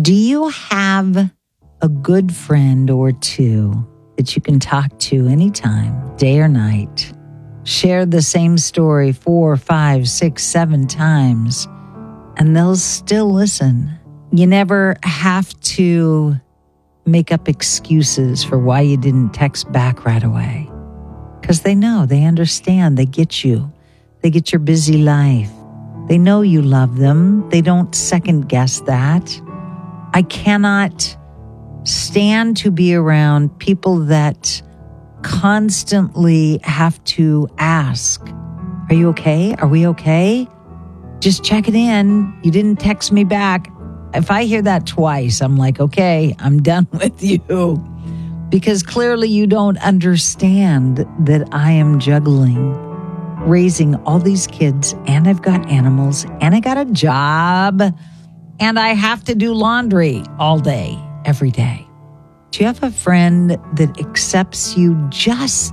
Do you have a good friend or two that you can talk to anytime, day or night? Share the same story 4, 5, 6, 7 times, and they'll still listen. You never have to make up excuses for why you didn't text back right away. Because they know, they understand, they get you. They get your busy life. They know you love them. They don't second guess that. I cannot stand to be around people that constantly have to ask, are you okay? Are we okay? Just check it in. You didn't text me back. If I hear that twice, I'm like, okay, I'm done with you. Because clearly you don't understand that I am juggling, raising all these kids, and I've got animals, and I got a job, and I have to do laundry all day, every day. Do you have a friend that accepts you just